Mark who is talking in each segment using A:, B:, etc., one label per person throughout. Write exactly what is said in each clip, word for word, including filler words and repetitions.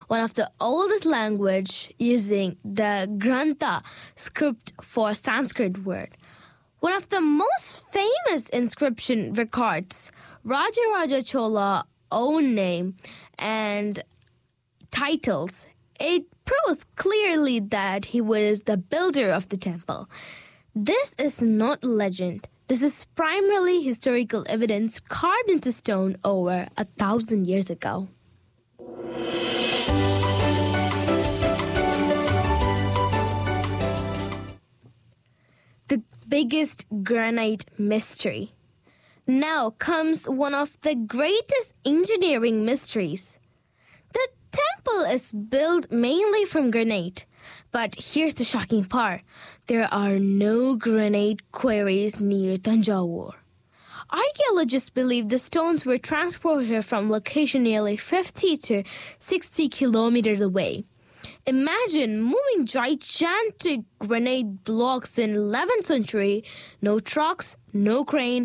A: one of the oldest language using the Grantha script for Sanskrit word. One of the most famous inscription records Rajaraja Chola's own name and titles. It proves clearly that he was the builder of the temple. This is not legend. This is primarily historical evidence carved into stone over a thousand years ago. The biggest granite mystery. Now comes one of the greatest engineering mysteries. The temple is built mainly from granite. But here's the shocking part. There are no granite quarries near Tanjavur. Archaeologists believe the stones were transported from location nearly fifty to sixty kilometers away. Imagine moving gigantic granite blocks in eleventh century. No trucks, no crane,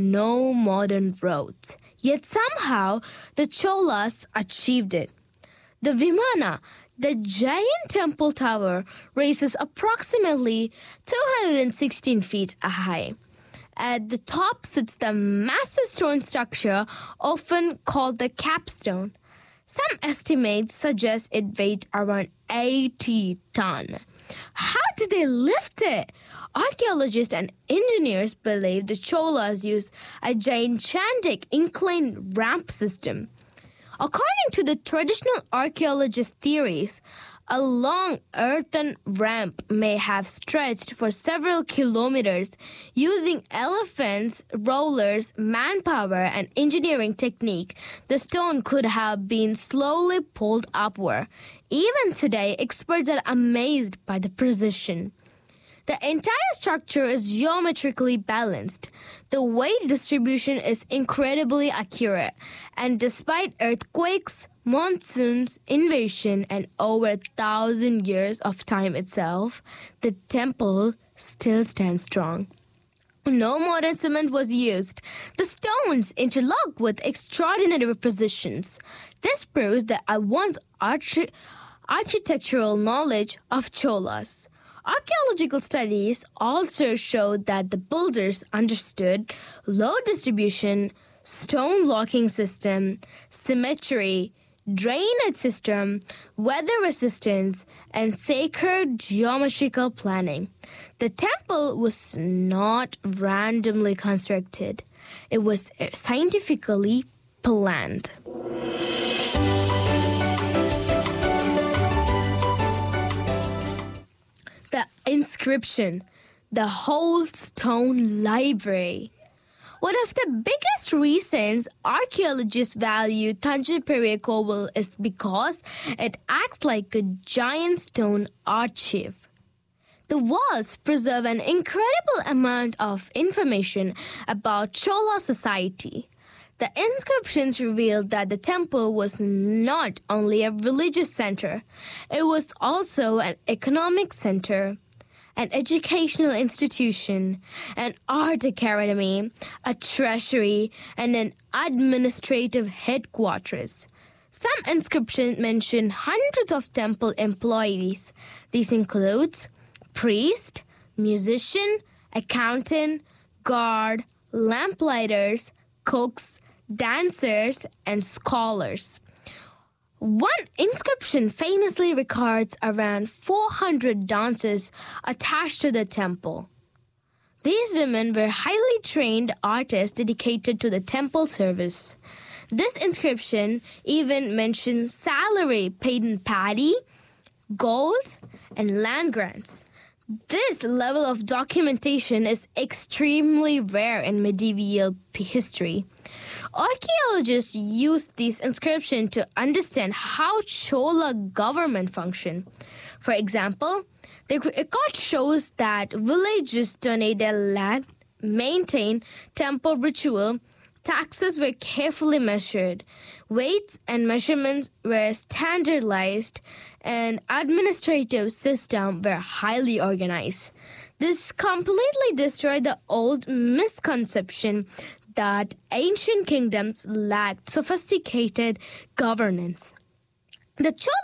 A: no modern roads. Yet somehow the Cholas achieved it. The Vimana, the giant temple tower, raises approximately two hundred sixteen feet high. At the top sits the massive stone structure, often called the capstone. Some estimates suggest it weighed around eighty tons. How did they lift it? Archaeologists and engineers believe the Cholas used a gigantic inclined ramp system. According to the traditional archaeologist theories, a long earthen ramp may have stretched for several kilometers. Using elephants, rollers, manpower, and engineering technique, the stone could have been slowly pulled upward. Even today, experts are amazed by the precision. The entire structure is geometrically balanced. The weight distribution is incredibly accurate. And despite earthquakes, monsoons, invasion, and over a thousand years of time itself, the temple still stands strong. No modern cement was used. The stones interlock with extraordinary precisions. This proves the advanced archi- architectural knowledge of Cholas. Archaeological studies also showed that the builders understood load distribution, stone locking system, symmetry, drainage system, weather resistance, and sacred geometrical planning. The temple was not randomly constructed. It was scientifically planned. The inscription, the whole stone library. One of the biggest reasons archaeologists value Thanjavur Periya Koval is because it acts like a giant stone archive. The walls preserve an incredible amount of information about Chola society. The inscriptions reveal that the temple was not only a religious center, it was also an economic center, an educational institution, an art academy, a treasury, and an administrative headquarters. Some inscriptions mention hundreds of temple employees. These include priest, musician, accountant, guard, lamplighters, cooks, dancers, and scholars. One inscription famously records around four hundred dancers attached to the temple. These women were highly trained artists dedicated to the temple service. This inscription even mentions salary paid in paddy, gold, and land grants. This level of documentation is extremely rare in medieval history. Archaeologists used these inscriptions to understand how Chola government functioned. For example, the record shows that villages donated land, maintained temple ritual, taxes were carefully measured, weights and measurements were standardized, and administrative systems were highly organized. This completely destroyed the old misconception that ancient kingdoms lacked sophisticated governance. The Chola